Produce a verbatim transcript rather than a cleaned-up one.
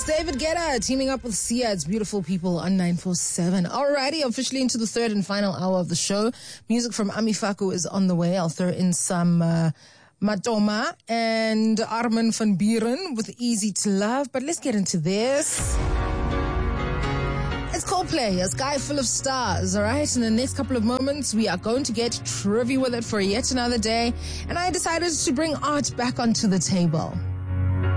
David Guetta teaming up with Sia. It's Beautiful People on nine four seven. Alrighty, officially into the third and final hour of the show. Music from Amifaku is on the way. I'll throw in some uh, Matoma and Armin van Buren with Easy to Love. But let's get into this. It's Coldplay, a sky full of stars, all right? In the next couple of moments, we are going to get trivia with it for yet another day. And I decided to bring art back onto the table.